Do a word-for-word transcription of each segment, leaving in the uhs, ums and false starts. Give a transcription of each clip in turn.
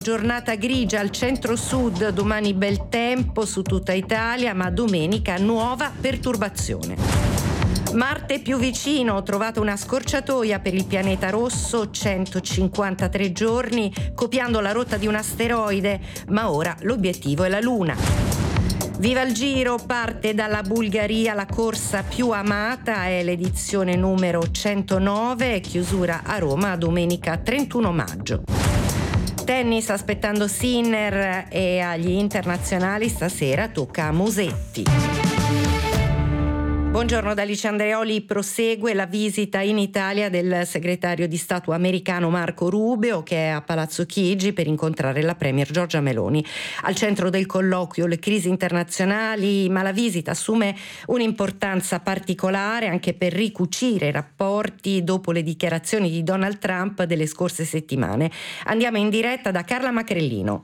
Giornata grigia al centro-sud, domani bel tempo su tutta Italia, ma domenica nuova perturbazione. Marte più vicino, ho trovato una scorciatoia per il pianeta rosso, centocinquantatré giorni, copiando la rotta di un asteroide, ma ora l'obiettivo è la Luna. Viva il Giro, parte dalla Bulgaria la corsa più amata, è l'edizione numero centonove, chiusura a Roma domenica trentuno maggio. Tennis aspettando Sinner e agli internazionali stasera tocca a Musetti. Buongiorno da Alice Andreoli, prosegue la visita in Italia del segretario di Stato americano Marco Rubio, che è a Palazzo Chigi per incontrare la premier Giorgia Meloni. Al centro del colloquio le crisi internazionali, ma la visita assume un'importanza particolare anche per ricucire i rapporti dopo le dichiarazioni di Donald Trump delle scorse settimane. Andiamo in diretta da Carla Macrellino.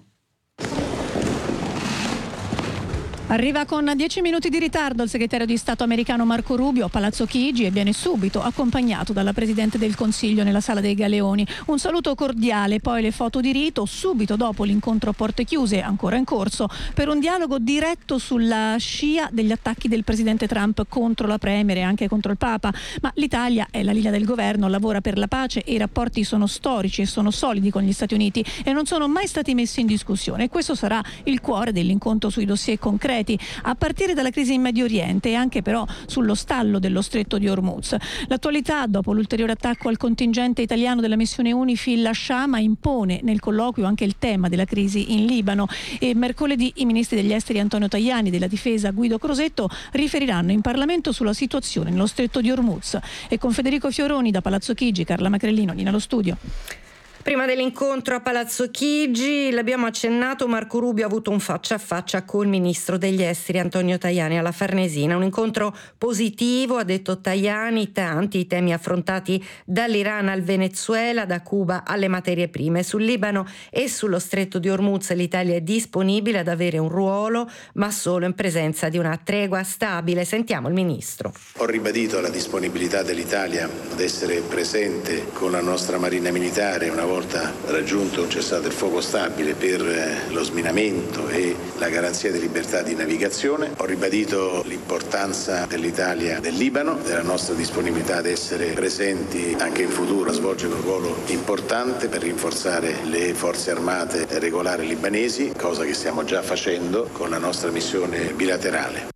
Arriva con dieci minuti di ritardo il segretario di Stato americano Marco Rubio a Palazzo Chigi e viene subito accompagnato dalla Presidente del Consiglio nella Sala dei Galeoni. Un saluto cordiale, poi le foto di rito, subito dopo l'incontro a porte chiuse, ancora in corso, per un dialogo diretto sulla scia degli attacchi del Presidente Trump contro la Premier e anche contro il Papa. Ma l'Italia è la linea del governo, lavora per la pace e i rapporti sono storici e sono solidi con gli Stati Uniti e non sono mai stati messi in discussione. E questo sarà il cuore dell'incontro sui dossier concreti, a partire dalla crisi in Medio Oriente e anche però sullo stallo dello stretto di Hormuz. L'attualità, dopo l'ulteriore attacco al contingente italiano della missione UNIFIL a Shama, impone nel colloquio anche il tema della crisi in Libano e mercoledì i ministri degli esteri Antonio Tajani e della difesa Guido Crosetto riferiranno in Parlamento sulla situazione nello stretto di Hormuz. E con Federico Fioroni da Palazzo Chigi, Carla Macrellino, linea allo studio. Prima dell'incontro a Palazzo Chigi, l'abbiamo accennato, Marco Rubio ha avuto un faccia a faccia col ministro degli esteri Antonio Tajani alla Farnesina. Un incontro positivo, ha detto Tajani, tanti i temi affrontati dall'Iran al Venezuela, da Cuba alle materie prime. Sul Libano e sullo stretto di Hormuz l'Italia è disponibile ad avere un ruolo, ma solo in presenza di una tregua stabile. Sentiamo il ministro. Ho ribadito la disponibilità dell'Italia ad essere presente con la nostra Marina Militare una volta volta raggiunto un cessate il fuoco stabile per lo sminamento e la garanzia di libertà di navigazione. Ho ribadito l'importanza dell'Italia del Libano, della nostra disponibilità ad essere presenti anche in futuro, a svolgere un ruolo importante per rinforzare le forze armate regolari libanesi, cosa che stiamo già facendo con la nostra missione bilaterale.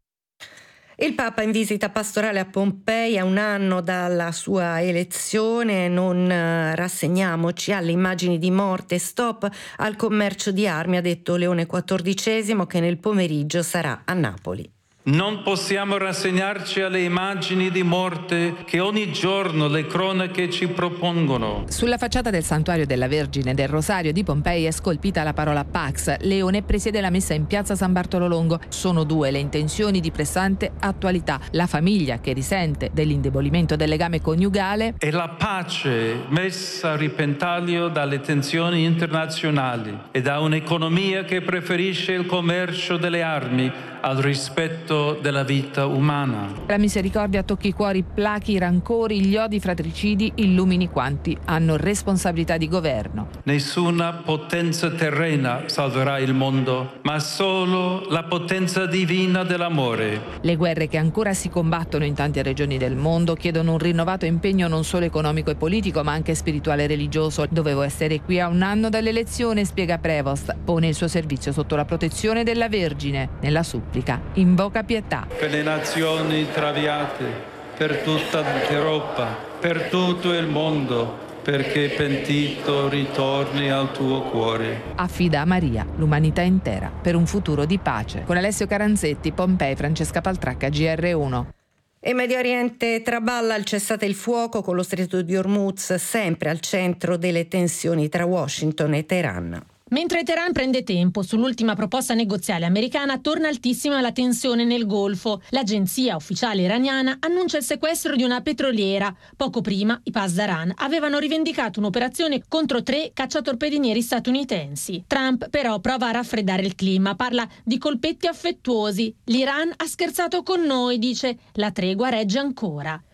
Il Papa in visita pastorale a Pompei a un anno dalla sua elezione. Non rassegniamoci alle immagini di morte, stop al commercio di armi, ha detto Leone quattordicesimo, che nel pomeriggio sarà a Napoli. Non possiamo rassegnarci alle immagini di morte che ogni giorno le cronache ci propongono. Sulla facciata del santuario della Vergine del Rosario di Pompei è scolpita la parola Pax. Leone presiede la messa in piazza San Bartolo Longo. Sono due le intenzioni di pressante attualità: la famiglia che risente dell'indebolimento del legame coniugale e la pace messa a repentaglio dalle tensioni internazionali e da un'economia che preferisce il commercio delle armi al rispetto della vita umana. La misericordia tocchi i cuori, plachi i rancori, gli odi fratricidi, illumini quanti hanno responsabilità di governo. Nessuna potenza terrena salverà il mondo, ma solo la potenza divina dell'amore. Le guerre che ancora si combattono in tante regioni del mondo chiedono un rinnovato impegno non solo economico e politico, ma anche spirituale e religioso. Dovevo essere qui a un anno dall'elezione, spiega Prevost. Pone il suo servizio sotto la protezione della Vergine. Nella supplica invoca pietà. Per le nazioni traviate, per tutta l'Europa, per tutto il mondo, perché pentito ritorni al tuo cuore. Affida a Maria l'umanità intera per un futuro di pace. Con Alessio Caranzetti, Pompei, Francesca Paltracca, G R uno. E Medio Oriente traballa il cessate il fuoco con lo stretto di Hormuz sempre al centro delle tensioni tra Washington e Teheran. Mentre Teheran prende tempo sull'ultima proposta negoziale americana, torna altissima la tensione nel Golfo. L'agenzia ufficiale iraniana annuncia il sequestro di una petroliera. Poco prima i Pasdaran avevano rivendicato un'operazione contro tre cacciatorpedinieri statunitensi. Trump però prova a raffreddare il clima, parla di colpetti affettuosi. L'Iran ha scherzato con noi, dice, la tregua regge ancora.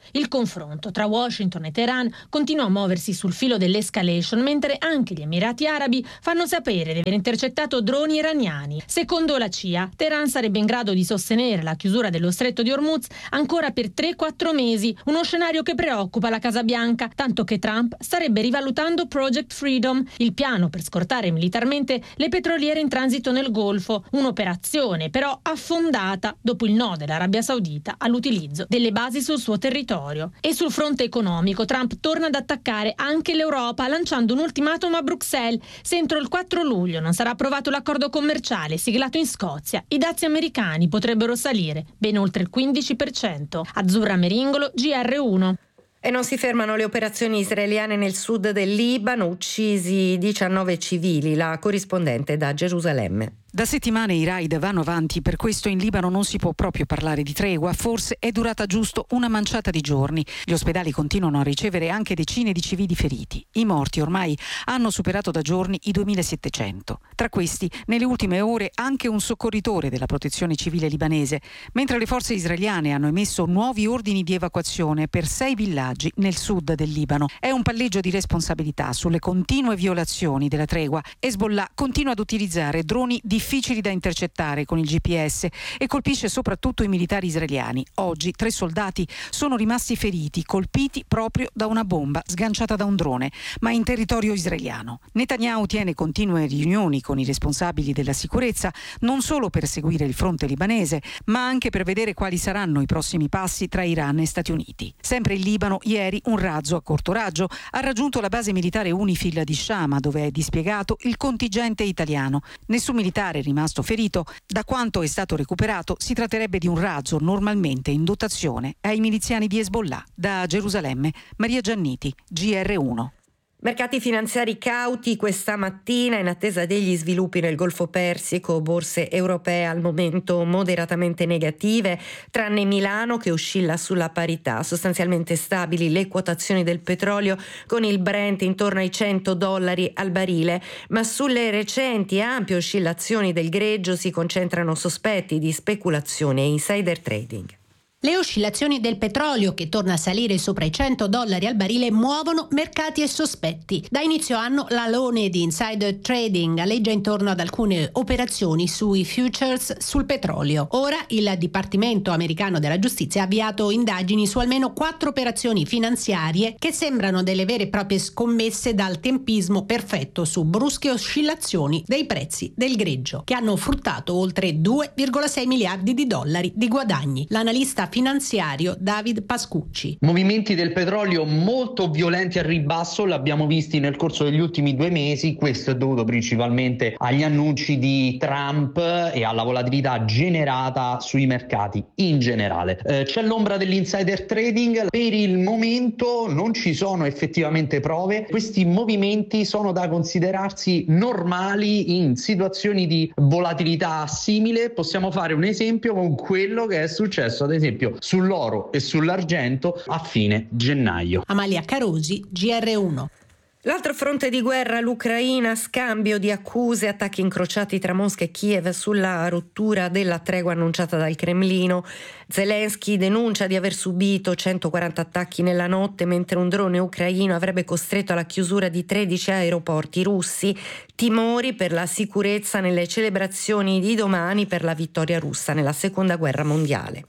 Il confronto tra Washington e Teheran continua a muoversi sul filo dell'escalation, mentre anche gli Emirati Arabi fanno sapere di aver intercettato droni iraniani. Secondo la C I A, Teheran sarebbe in grado di sostenere la chiusura dello stretto di Hormuz ancora per tre quattro mesi, uno scenario che preoccupa la Casa Bianca, tanto che Trump starebbe rivalutando Project Freedom, il piano per scortare militarmente le petroliere in transito nel Golfo, un'operazione però affondata dopo il no dell'Arabia Saudita all'utilizzo delle basi sul suo territorio. E sul fronte economico Trump torna ad attaccare anche l'Europa lanciando un ultimatum a Bruxelles. Se entro il quattro luglio non sarà approvato l'accordo commerciale siglato in Scozia, i dazi americani potrebbero salire ben oltre il quindici per cento. Azzurra Meringolo, G R uno. E non si fermano le operazioni israeliane nel sud del Libano, uccisi diciannove civili, la corrispondente da Gerusalemme. Da settimane i raid vanno avanti, per questo in Libano non si può proprio parlare di tregua, forse è durata giusto una manciata di giorni. Gli ospedali continuano a ricevere anche decine di civili feriti. I morti ormai hanno superato da giorni i duemilasettecento. Tra questi, nelle ultime ore, anche un soccorritore della protezione civile libanese, mentre le forze israeliane hanno emesso nuovi ordini di evacuazione per sei villaggi nel sud del Libano. È un palleggio di responsabilità sulle continue violazioni della tregua. Hezbollah continua ad utilizzare droni difficili da intercettare con il G P S e colpisce soprattutto i militari israeliani. Oggi tre soldati sono rimasti feriti, colpiti proprio da una bomba sganciata da un drone, ma in territorio israeliano. Netanyahu tiene continue riunioni con i responsabili della sicurezza, non solo per seguire il fronte libanese, ma anche per vedere quali saranno i prossimi passi tra Iran e Stati Uniti. Sempre in Libano, ieri un razzo a corto raggio ha raggiunto la base militare UNIFIL di Shama, dove è dispiegato il contingente italiano. Nessun militare è rimasto ferito. Da quanto è stato recuperato si tratterebbe di un razzo normalmente in dotazione ai miliziani di Hezbollah. Da Gerusalemme, Maria Gianniti, G R uno. Mercati finanziari cauti questa mattina in attesa degli sviluppi nel Golfo Persico, borse europee al momento moderatamente negative, tranne Milano che oscilla sulla parità, sostanzialmente stabili le quotazioni del petrolio con il Brent intorno ai cento dollari al barile, ma sulle recenti ampie oscillazioni del greggio si concentrano sospetti di speculazione e insider trading. Le oscillazioni del petrolio, che torna a salire sopra i cento dollari al barile, muovono mercati e sospetti. Da inizio anno l'alone di insider trading alleggia intorno ad alcune operazioni sui futures sul petrolio. Ora il Dipartimento americano della giustizia ha avviato indagini su almeno quattro operazioni finanziarie che sembrano delle vere e proprie scommesse dal tempismo perfetto su brusche oscillazioni dei prezzi del greggio, che hanno fruttato oltre due virgola sei miliardi di dollari di guadagni. L'analista finanziario David Pascucci. Movimenti del petrolio molto violenti al ribasso l'abbiamo visti nel corso degli ultimi due mesi. Questo è dovuto principalmente agli annunci di Trump e alla volatilità generata sui mercati in generale. Eh, c'è l'ombra dell'insider trading. Per il momento non ci sono effettivamente prove. Questi movimenti sono da considerarsi normali in situazioni di volatilità simile. Possiamo fare un esempio con quello che è successo ad esempio sull'oro e sull'argento a fine gennaio. Amalia Carosi, G R uno. L'altro fronte di guerra, l'Ucraina, scambio di accuse, attacchi incrociati tra Mosca e Kiev sulla rottura della tregua annunciata dal Cremlino. Zelensky denuncia di aver subito centoquaranta attacchi nella notte, mentre un drone ucraino avrebbe costretto alla chiusura di tredici aeroporti russi. Timori per la sicurezza nelle celebrazioni di domani per la vittoria russa nella seconda guerra mondiale.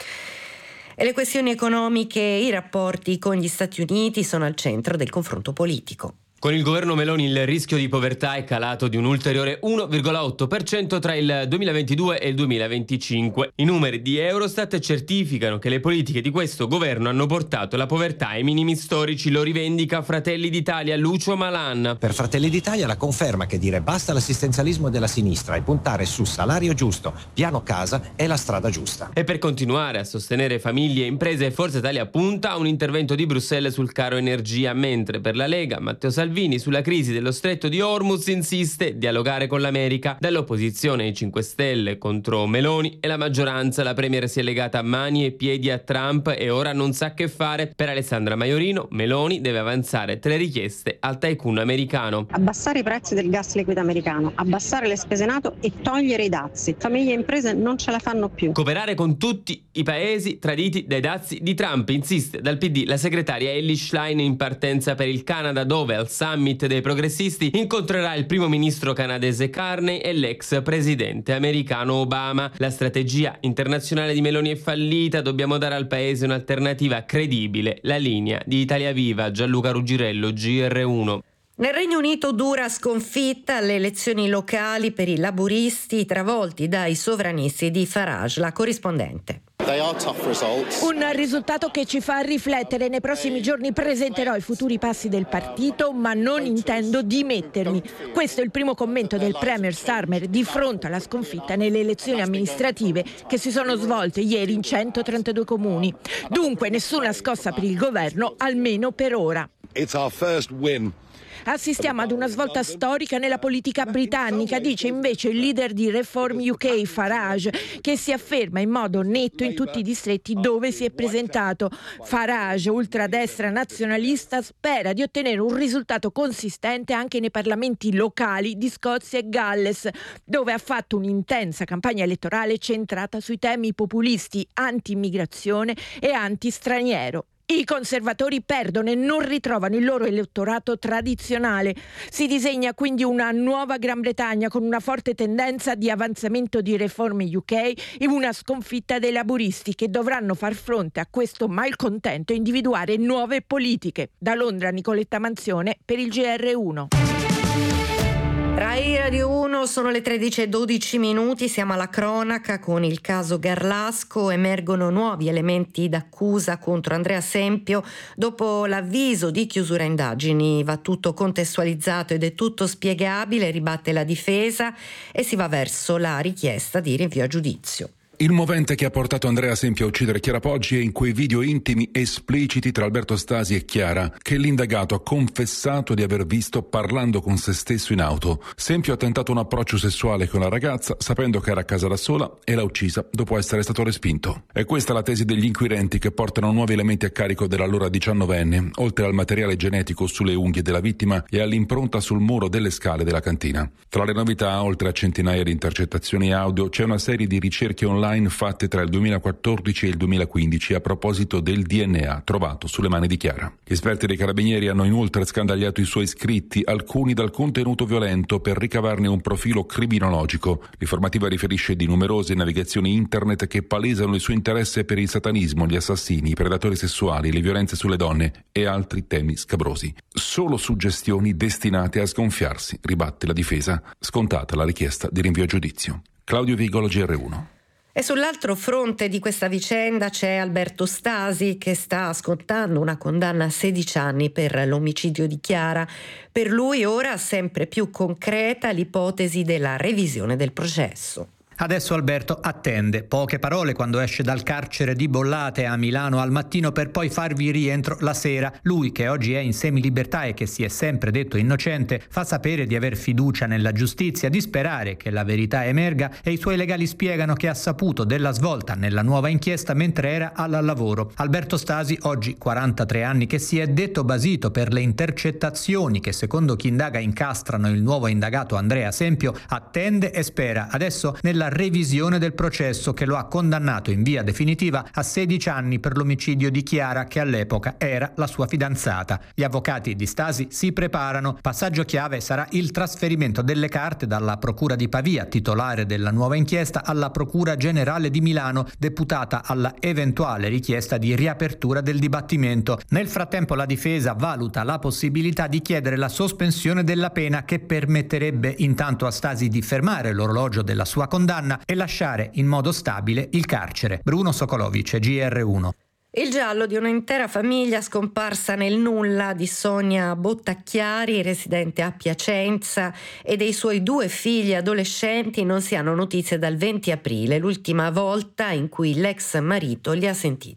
E le questioni economiche e i rapporti con gli Stati Uniti sono al centro del confronto politico. Con il governo Meloni il rischio di povertà è calato di un ulteriore uno virgola otto per cento tra il duemilaventidue e il duemilaventicinque. I numeri di Eurostat certificano che le politiche di questo governo hanno portato la povertà ai minimi storici, lo rivendica Fratelli d'Italia Lucio Malan. Per Fratelli d'Italia la conferma che dire basta all'assistenzialismo della sinistra e puntare su salario giusto, piano casa è la strada giusta. E per continuare a sostenere famiglie e imprese, Forza Italia punta a un intervento di Bruxelles sul caro energia, mentre per la Lega Matteo Salvini Salvini sulla crisi dello stretto di Hormuz insiste dialogare con l'America. Dall'opposizione ai cinque Stelle contro Meloni e la maggioranza, la premier si è legata a mani e piedi a Trump e ora non sa che fare. Per Alessandra Maiorino, Meloni deve avanzare tre richieste al tycoon americano. Abbassare i prezzi del gas liquido americano, abbassare le spese NATO e togliere i dazi. Famiglie e imprese non ce la fanno più. Cooperare con tutti i paesi traditi dai dazi di Trump, insiste dal P D la segretaria Elly Schlein in partenza per il Canada, dove al summit dei progressisti incontrerà il primo ministro canadese Carney e l'ex presidente americano Obama. La strategia internazionale di Meloni è fallita, dobbiamo dare al paese un'alternativa credibile. La linea di Italia Viva, Gianluca Ruggirello, G R uno. Nel Regno Unito dura sconfitta alle elezioni locali per i laburisti travolti dai sovranisti di Farage, la corrispondente. Un risultato che ci fa riflettere. Nei prossimi giorni presenterò i futuri passi del partito, ma non intendo dimettermi. Questo è il primo commento del Premier Starmer di fronte alla sconfitta nelle elezioni amministrative che si sono svolte ieri in centotrentadue comuni. Dunque nessuna scossa per il governo, almeno per ora. It's our first win. Assistiamo ad una svolta storica nella politica britannica, dice invece il leader di Reform U K Farage, che si afferma in modo netto in tutti i distretti dove si è presentato. Farage, ultradestra nazionalista, spera di ottenere un risultato consistente anche nei parlamenti locali di Scozia e Galles, dove ha fatto un'intensa campagna elettorale centrata sui temi populisti, anti-immigrazione e anti-straniero. I conservatori perdono e non ritrovano il loro elettorato tradizionale. Si disegna quindi una nuova Gran Bretagna con una forte tendenza di avanzamento di riforme U K e una sconfitta dei laburisti che dovranno far fronte a questo malcontento e individuare nuove politiche. Da Londra Nicoletta Manzione per il G R uno. Rai Radio uno, sono le tredici e dodici minuti, siamo alla cronaca con il caso Garlasco. Emergono nuovi elementi d'accusa contro Andrea Sempio dopo l'avviso di chiusura indagini. Va tutto contestualizzato ed è tutto spiegabile, ribatte la difesa, e si va verso la richiesta di rinvio a giudizio. Il movente che ha portato Andrea Sempio a uccidere Chiara Poggi è in quei video intimi espliciti tra Alberto Stasi e Chiara che l'indagato ha confessato di aver visto parlando con se stesso in auto. Sempio ha tentato un approccio sessuale con la ragazza sapendo che era a casa da sola e l'ha uccisa dopo essere stato respinto. È questa la tesi degli inquirenti che portano nuovi elementi a carico dell'allora diciannovenne, oltre al materiale genetico sulle unghie della vittima e all'impronta sul muro delle scale della cantina. Tra le novità, oltre a centinaia di intercettazioni audio, c'è una serie di ricerche online fatte tra il duemilaquattordici e il duemilaquindici a proposito del D N A trovato sulle mani di Chiara. Gli esperti dei carabinieri hanno inoltre scandagliato i suoi scritti, alcuni dal contenuto violento, per ricavarne un profilo criminologico. L'informativa riferisce di numerose navigazioni internet che palesano il suo interesse per il satanismo, gli assassini, i predatori sessuali, le violenze sulle donne e altri temi scabrosi. Solo suggestioni destinate a sgonfiarsi, ribatte la difesa, scontata la richiesta di rinvio a giudizio. Claudio Vigolo, G R uno. E sull'altro fronte di questa vicenda c'è Alberto Stasi, che sta scontando una condanna a sedici anni per l'omicidio di Chiara. Per lui ora sempre più concreta l'ipotesi della revisione del processo. Adesso Alberto attende, poche parole quando esce dal carcere di Bollate a Milano al mattino per poi farvi rientro la sera. Lui, che oggi è in semilibertà e che si è sempre detto innocente, fa sapere di aver fiducia nella giustizia, di sperare che la verità emerga, e i suoi legali spiegano che ha saputo della svolta nella nuova inchiesta mentre era al lavoro. Alberto Stasi, oggi quarantatré anni, che si è detto basito per le intercettazioni che secondo chi indaga incastrano il nuovo indagato Andrea Sempio, attende e spera adesso nella revisione del processo che lo ha condannato in via definitiva a sedici anni per l'omicidio di Chiara, che all'epoca era la sua fidanzata. Gli avvocati di Stasi si preparano. Passaggio chiave sarà il trasferimento delle carte dalla Procura di Pavia, titolare della nuova inchiesta, alla Procura Generale di Milano, deputata alla eventuale richiesta di riapertura del dibattimento. Nel frattempo la difesa valuta la possibilità di chiedere la sospensione della pena, che permetterebbe intanto a Stasi di fermare l'orologio della sua condanna e lasciare in modo stabile il carcere. Bruno Sokolovic, G R uno. Il giallo di un'intera famiglia scomparsa nel nulla di Sonia Bottacchiari, residente a Piacenza, e dei suoi due figli adolescenti non si hanno notizie dal venti aprile, l'ultima volta in cui l'ex marito li ha sentiti.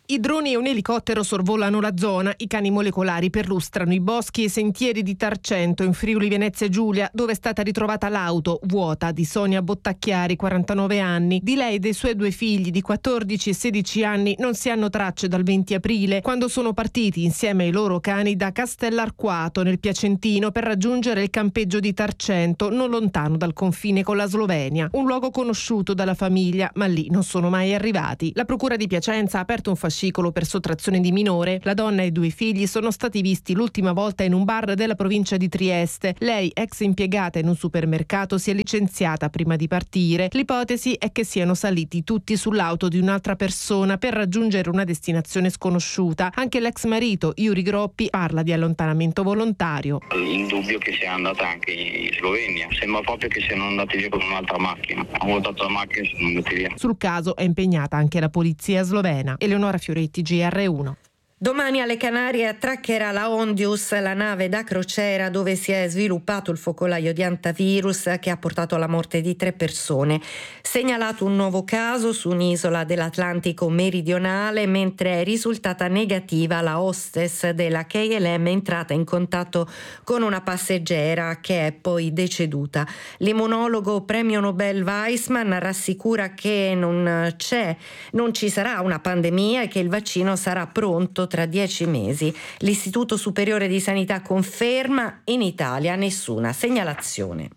I droni e un elicottero sorvolano la zona, i cani molecolari perlustrano i boschi e i sentieri di Tarcento in Friuli Venezia Giulia, dove è stata ritrovata l'auto vuota di Sonia Bottacchiari, quarantanove anni. Di lei e dei suoi due figli di quattordici e sedici anni non si hanno tracce dal venti aprile, quando sono partiti insieme ai loro cani da Castellarquato nel Piacentino per raggiungere il campeggio di Tarcento, non lontano dal confine con la Slovenia. Un luogo conosciuto dalla famiglia, ma lì non sono mai arrivati. La procura di Piacenza ha aperto un fascicolo per sottrazione di minore. La donna e i due figli sono stati visti l'ultima volta in un bar della provincia di Trieste. Lei, ex impiegata in un supermercato, si è licenziata prima di partire. L'ipotesi è che siano saliti tutti sull'auto di un'altra persona per raggiungere una destinazione sconosciuta. Anche l'ex marito, Yuri Groppi, parla di allontanamento volontario. Il dubbio che sia andata anche in Slovenia. Sembra proprio che siano andati via con un'altra macchina. Hanno voltato la macchina e sono andati via. Sul caso è impegnata anche la polizia slovena. Eleonora Fioretti, G R uno. Domani alle Canarie attraccherà la Ondius, la nave da crociera dove si è sviluppato il focolaio di antivirus che ha portato alla morte di tre persone. Segnalato un nuovo caso su un'isola dell'Atlantico meridionale, mentre è risultata negativa la hostess della K L M entrata in contatto con una passeggera che è poi deceduta. L'immunologo premio Nobel Weissman rassicura che non c'è, non ci sarà una pandemia e che il vaccino sarà pronto tra dieci mesi. L'Istituto Superiore di Sanità conferma: in Italia nessuna segnalazione.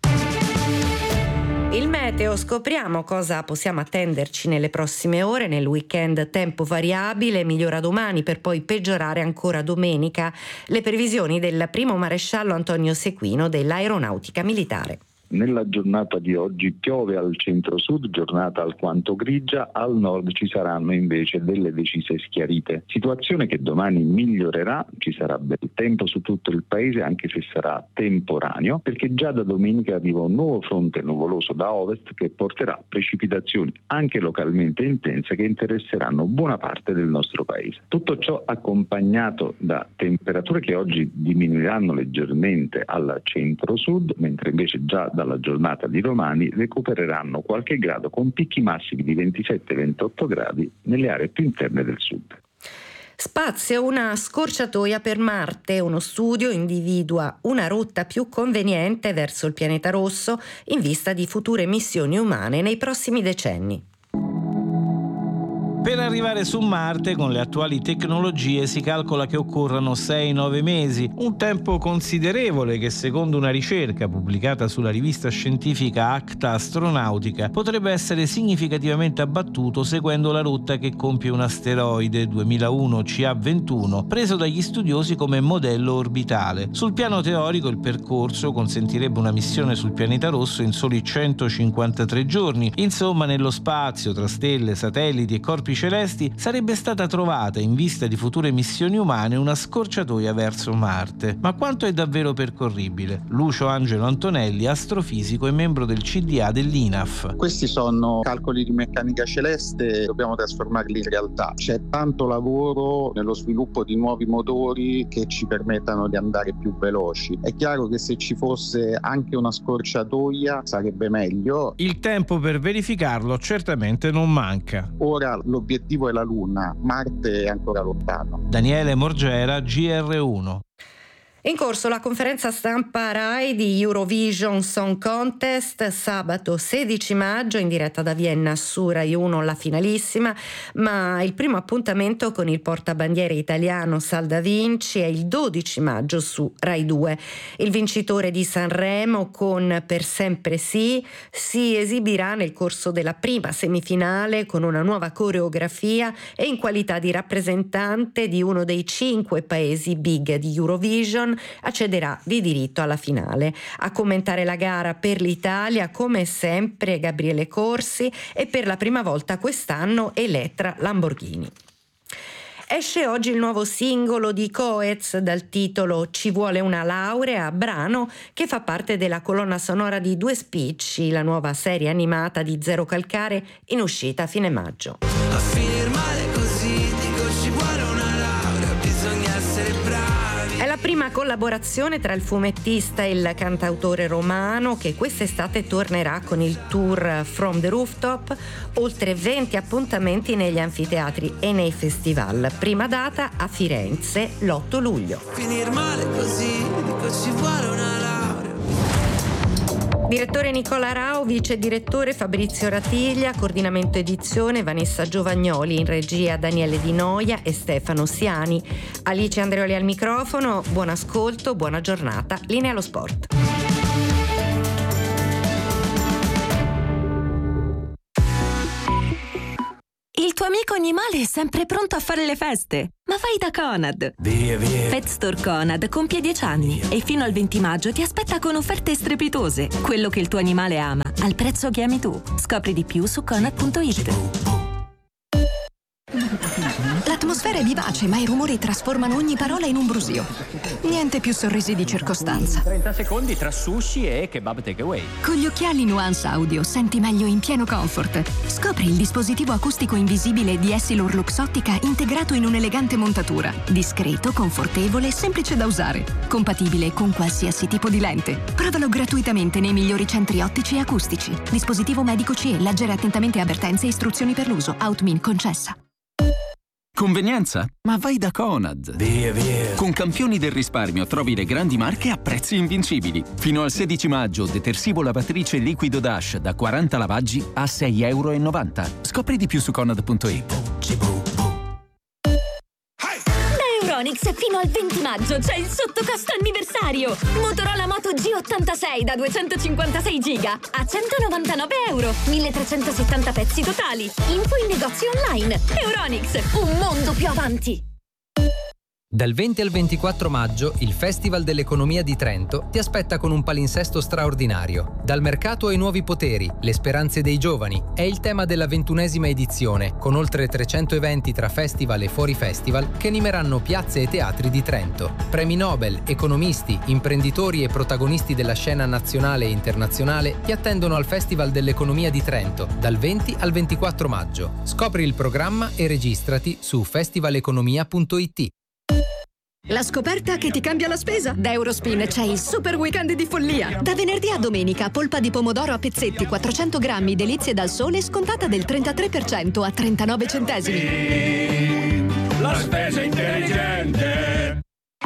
Il meteo, scopriamo cosa possiamo attenderci nelle prossime ore. Nel weekend tempo variabile, migliora domani per poi peggiorare ancora domenica. Le previsioni del primo maresciallo Antonio Sequino dell'Aeronautica Militare. Nella giornata di oggi piove al centro-sud, giornata alquanto grigia, al nord ci saranno invece delle decise schiarite. Situazione che domani migliorerà, ci sarà bel tempo su tutto il paese anche se sarà temporaneo, perché già da domenica arriva un nuovo fronte nuvoloso da ovest che porterà precipitazioni anche localmente intense che interesseranno buona parte del nostro paese. Tutto ciò accompagnato da temperature che oggi diminuiranno leggermente al centro-sud, mentre invece già dalla giornata di domani recupereranno qualche grado con picchi massimi di ventisette ventotto gradi nelle aree più interne del sud. Spazio una scorciatoia per Marte. Uno studio individua una rotta più conveniente verso il pianeta rosso in vista di future missioni umane nei prossimi decenni. Per arrivare su Marte con le attuali tecnologie si calcola che occorrano sei nove mesi, un tempo considerevole che secondo una ricerca pubblicata sulla rivista scientifica Acta Astronautica potrebbe essere significativamente abbattuto seguendo la rotta che compie un asteroide duemilauno C A ventuno preso dagli studiosi come modello orbitale. Sul piano teorico il percorso consentirebbe una missione sul pianeta rosso in soli centocinquantatré giorni. Insomma, nello spazio tra stelle, satelliti e corpi celesti sarebbe stata trovata in vista di future missioni umane una scorciatoia verso Marte. Ma quanto è davvero percorribile? Lucio Angelo Antonelli, astrofisico e membro del C D A dell'I N A F. Questi sono calcoli di meccanica celeste, dobbiamo trasformarli in realtà. C'è tanto lavoro nello sviluppo di nuovi motori che ci permettano di andare più veloci. È chiaro che se ci fosse anche una scorciatoia sarebbe meglio. Il tempo per verificarlo certamente non manca. Ora l'obiettivo è la Luna, Marte è ancora lontano. Daniele Morgera, G R uno. In corso la conferenza stampa Rai di Eurovision Song Contest, sabato sedici maggio in diretta da Vienna su Rai uno la finalissima, ma il primo appuntamento con il portabandiere italiano Sal Da Vinci è il dodici maggio su Rai due. Il vincitore di Sanremo con Per sempre sì si esibirà nel corso della prima semifinale con una nuova coreografia e in qualità di rappresentante di uno dei cinque paesi big di Eurovision accederà di diritto alla finale. A commentare la gara per l'Italia, come sempre, Gabriele Corsi e per la prima volta quest'anno Elettra Lamborghini. Esce oggi il nuovo singolo di Coez dal titolo Ci vuole una laurea, brano che fa parte della colonna sonora di Due Spicci, la nuova serie animata di Zero Calcare in uscita a fine maggio. A finire male così, dico ci vuole una laurea, bisogna essere bravi. È la prima collaborazione tra il fumettista e il cantautore romano, che quest'estate tornerà con il tour From the Rooftop, oltre venti appuntamenti negli anfiteatri e nei festival. Prima data a Firenze l'otto luglio. Finir male così, dico ci vuole una laurea. Direttore Nicola Rao, vice direttore Fabrizio Ratiglia, coordinamento edizione Vanessa Giovagnoli, in regia Daniele Di Noia e Stefano Siani. Alice Andreoli al microfono, buon ascolto, buona giornata, linea allo sport. Il tuo amico animale è sempre pronto a fare le feste. Ma vai da Conad. Via, via. Pet Store Conad compie dieci anni e fino al venti maggio ti aspetta con offerte strepitose. Quello che il tuo animale ama, al prezzo che ami tu. Scopri di più su conad punto it. L'atmosfera è vivace, ma i rumori trasformano ogni parola in un brusio. Niente più sorrisi di circostanza. trenta secondi tra sushi e kebab takeaway. Con gli occhiali Nuance Audio senti meglio in pieno comfort. Scopri il dispositivo acustico invisibile di Essilor Luxottica integrato in un'elegante montatura. Discreto, confortevole e semplice da usare. Compatibile con qualsiasi tipo di lente. Provalo gratuitamente nei migliori centri ottici e acustici. Dispositivo medico C E. Leggere attentamente avvertenze e istruzioni per l'uso. Outmin concessa. Convenienza? Ma vai da Conad. Via, via. Con Campioni del risparmio trovi le grandi marche a prezzi invincibili. Fino al sedici maggio, detersivo lavatrice liquido Dash da quaranta lavaggi a sei e novanta euro. Scopri di più su conad punto it. Euronics fino al venti maggio c'è il sottocosto anniversario. Motorola Moto G ottantasei da duecentocinquantasei giga a centonovantanove euro. milletrecentosettanta pezzi totali. Info in negozi online. Euronics, un mondo più avanti. Dal venti al ventiquattro maggio il Festival dell'Economia di Trento ti aspetta con un palinsesto straordinario. Dal mercato ai nuovi poteri, le speranze dei giovani è il tema della ventunesima edizione, con oltre trecento eventi tra festival e fuori festival che animeranno piazze e teatri di Trento. Premi Nobel, economisti, imprenditori e protagonisti della scena nazionale e internazionale ti attendono al Festival dell'Economia di Trento dal venti al ventiquattro maggio. Scopri il programma e registrati su festivaleconomia punto it. La scoperta che ti cambia la spesa? Da Eurospin c'è il super weekend di follia. Da venerdì a domenica, polpa di pomodoro a pezzetti quattrocento grammi, delizie dal sole, scontata del trentatré per cento a trentanove centesimi. La spesa intelligente.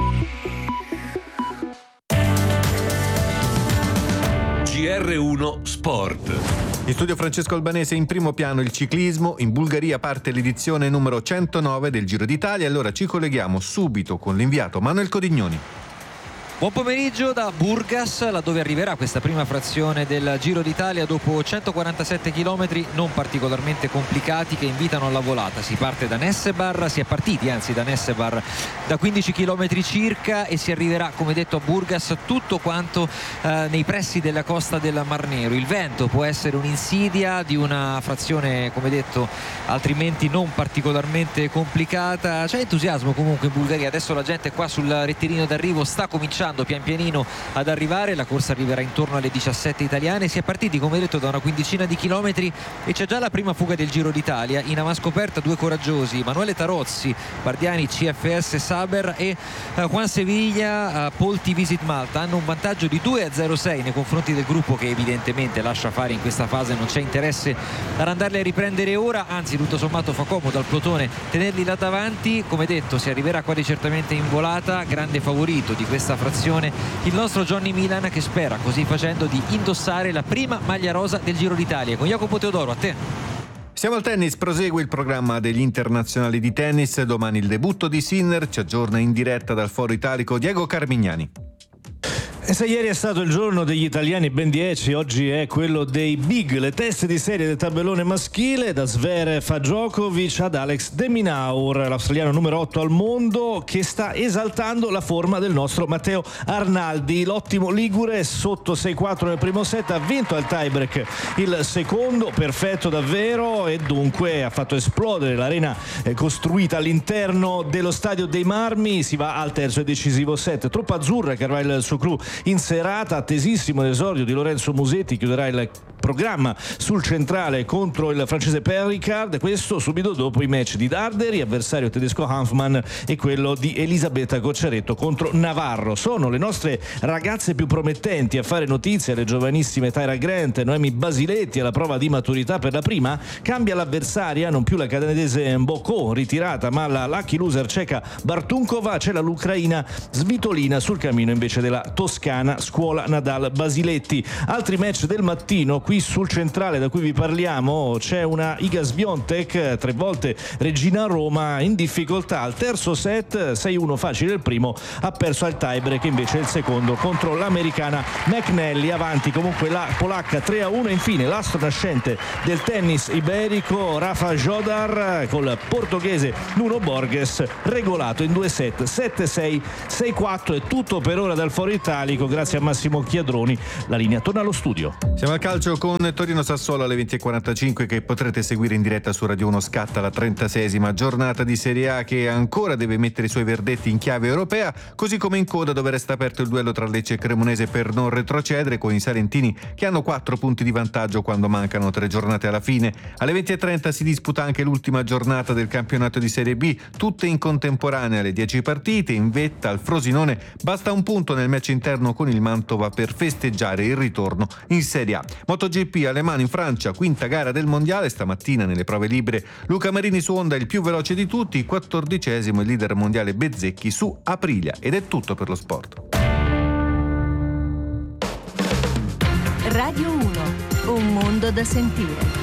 G R uno Sport. In studio Francesco Albanese, in primo piano il ciclismo. In Bulgaria parte l'edizione numero centonove del Giro d'Italia. Allora ci colleghiamo subito con l'inviato Manuel Codignoni. Buon pomeriggio da Burgas, laddove arriverà questa prima frazione del Giro d'Italia dopo centoquarantasette chilometri non particolarmente complicati che invitano alla volata. Si parte da Nessebar, si è partiti anzi da Nessebar da quindici chilometri circa e si arriverà, come detto, a Burgas, tutto quanto eh, nei pressi della costa del Mar Nero. Il vento può essere un'insidia di una frazione, come detto, altrimenti non particolarmente complicata. C'è entusiasmo comunque in Bulgaria, adesso la gente qua sul rettilineo d'arrivo sta cominciando pian pianino ad arrivare. La corsa arriverà intorno alle diciassette italiane. Si è partiti, come detto, da una quindicina di chilometri e c'è già la prima fuga del Giro d'Italia. In avanscoperta due coraggiosi, Emanuele Tarozzi, Bardiani C F S Saber e uh, Juan Sevilla, uh, Polti Visit Malta. Hanno un vantaggio di due a zero sei nei confronti del gruppo, che evidentemente lascia fare in questa fase, non c'è interesse ad andarli a riprendere ora, anzi tutto sommato fa comodo al plotone tenerli là davanti. Come detto, si arriverà quasi certamente in volata. Grande favorito di questa frazione il nostro Johnny Milan, che spera così facendo di indossare la prima maglia rosa del Giro d'Italia. Con Jacopo Teodoro, a te. Siamo al tennis, prosegue il programma degli internazionali di tennis. Domani il debutto di Sinner, ci aggiorna in diretta dal Foro Italico Diego Carmignani. E se ieri è stato il giorno degli italiani ben dieci, oggi è quello dei big, le teste di serie del tabellone maschile, da Zverev a Djokovic ad Alex de Minaur, l'australiano numero otto al mondo, che sta esaltando la forma del nostro Matteo Arnaldi. L'ottimo ligure sotto sei quattro nel primo set ha vinto al tiebreak il secondo, perfetto davvero, e dunque ha fatto esplodere l'arena costruita all'interno dello Stadio dei Marmi. Si va al terzo e decisivo set. Truppa azzurra che avrà il suo clou in serata, attesissimo l'esordio di Lorenzo Musetti, chiuderà il programma sul centrale contro il francese Perricard, questo subito dopo i match di Darderi, avversario tedesco Hanfmann, e quello di Elisabetta Cocciaretto contro Navarro. Sono le nostre ragazze più promettenti a fare notizia, le giovanissime Tyra Grant e Noemi Basiletti alla prova di maturità per la prima. Cambia l'avversaria, non più la canadese Mboko ritirata, ma la lucky loser ceca Bartunkova. C'è la l'ucraina Svitolina sul cammino invece della toscana Scuola Nadal Basiletti. Altri match del mattino qui sul centrale da cui vi parliamo, c'è una Iga Swiatek, tre volte regina Roma, in difficoltà al terzo set, sei uno facile il primo, ha perso al tiebreak invece il secondo contro l'americana McNally. Avanti comunque la polacca tre a uno. Infine l'astro nascente del tennis iberico Rafa Jodar col portoghese Nuno Borges, regolato in due set, sette sei, sei quattro. È tutto per ora dal Foro Italico, grazie a Massimo Chiadroni. La linea torna allo studio. Siamo al calcio con Torino-Sassuolo alle venti e quarantacinque, che potrete seguire in diretta su Radio uno. Scatta la trentaseiesima giornata di Serie A, che ancora deve mettere i suoi verdetti in chiave europea, così come in coda dove resta aperto il duello tra Lecce e Cremonese per non retrocedere, con i salentini che hanno quattro punti di vantaggio quando mancano tre giornate alla fine. Alle venti e trenta si disputa anche l'ultima giornata del campionato di Serie B, tutte in contemporanea alle dieci partite. In vetta al Frosinone basta un punto nel match interno con il Mantova per festeggiare il ritorno in Serie A. MotoGP alle mani in Francia, quinta gara del mondiale. Stamattina nelle prove libere Luca Marini su Honda, il più veloce di tutti, quattordicesimo il leader mondiale Bezzecchi su Aprilia. Ed è tutto per lo sport. Radio uno, un mondo da sentire.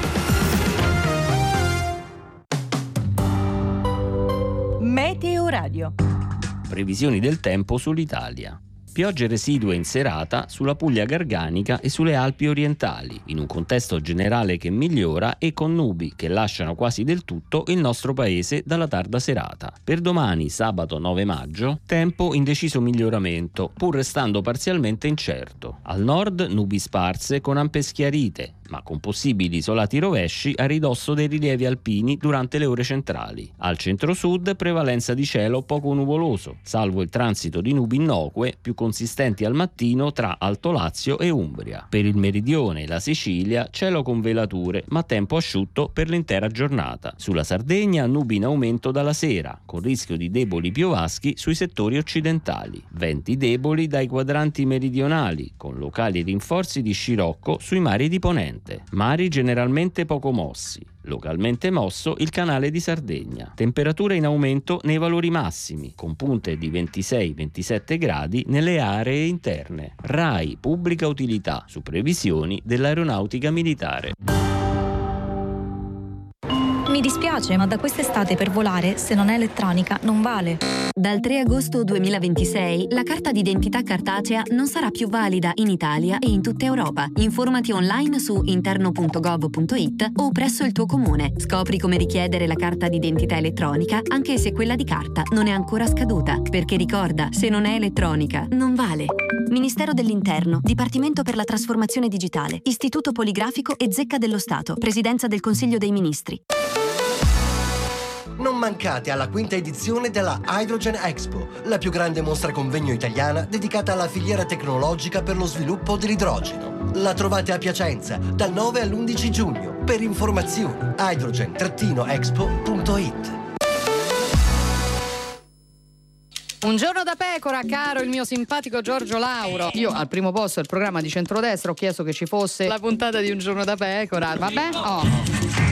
Meteo Radio. Previsioni del tempo sull'Italia. Piogge residue in serata sulla Puglia Garganica e sulle Alpi orientali, in un contesto generale che migliora e con nubi che lasciano quasi del tutto il nostro paese dalla tarda serata. Per domani, sabato nove maggio, tempo in deciso miglioramento, pur restando parzialmente incerto. Al nord nubi sparse con ampe schiarite, ma con possibili isolati rovesci a ridosso dei rilievi alpini durante le ore centrali. Al centro-sud prevalenza di cielo poco nuvoloso, salvo il transito di nubi innocue più consistenti al mattino tra Alto Lazio e Umbria. Per il meridione e la Sicilia cielo con velature, ma tempo asciutto per l'intera giornata. Sulla Sardegna nubi in aumento dalla sera, con rischio di deboli piovaschi sui settori occidentali. Venti deboli dai quadranti meridionali, con locali rinforzi di scirocco sui mari di ponente. Mari generalmente poco mossi. Localmente mosso il canale di Sardegna. Temperature in aumento nei valori massimi, con punte di ventisei ventisette gradi nelle aree interne. RAI Pubblica Utilità, su previsioni dell'Aeronautica Militare. Mi dispiace, ma da quest'estate per volare, se non è elettronica, non vale. Dal tre agosto duemilaventisei la carta d'identità cartacea non sarà più valida in Italia e in tutta Europa. Informati online su interno punto gov punto it o presso il tuo comune. Scopri come richiedere la carta d'identità elettronica anche se quella di carta non è ancora scaduta. Perché ricorda, se non è elettronica, non vale. Ministero dell'Interno, Dipartimento per la Trasformazione Digitale, Istituto Poligrafico e Zecca dello Stato, Presidenza del Consiglio dei Ministri. Non mancate alla quinta edizione della Hydrogen Expo, la più grande mostra convegno italiana dedicata alla filiera tecnologica per lo sviluppo dell'idrogeno. La trovate a Piacenza dal nove all'undici giugno. Per informazioni hydrogen expo punto it. Un giorno da pecora, caro il mio simpatico Giorgio Lauro. Io al primo posto del programma di centrodestra ho chiesto che ci fosse la puntata di Un giorno da pecora. Vabbè? Oh.